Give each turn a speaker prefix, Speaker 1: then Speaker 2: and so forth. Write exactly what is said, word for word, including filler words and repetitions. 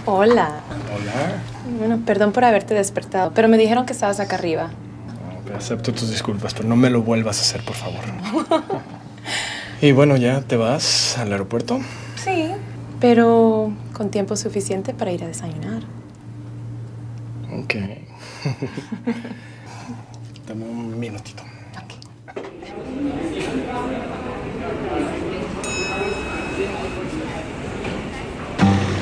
Speaker 1: Hola.
Speaker 2: Hola.
Speaker 1: Bueno, perdón por haberte despertado, pero me dijeron que estabas acá arriba.
Speaker 2: No, acepto tus disculpas, pero no me lo vuelvas a hacer, por favor. Y bueno, ¿ya te vas al aeropuerto?
Speaker 1: Sí, pero con tiempo suficiente para ir a desayunar.
Speaker 2: Ok. Dame un minutito.
Speaker 1: Ok.